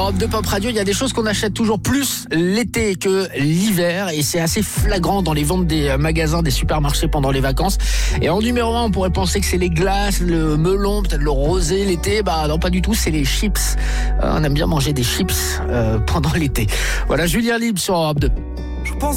Europe 2 Pop Radio, il y a des choses qu'on achète toujours plus l'été que l'hiver et c'est assez flagrant dans les ventes des magasins, des supermarchés pendant les vacances. Et en numéro 1, on pourrait penser que c'est les glaces, le melon, peut-être le rosé l'été. Bah non, pas du tout, c'est les chips. On aime bien manger des chips pendant l'été. Voilà, Julien Libre sur Europe 2.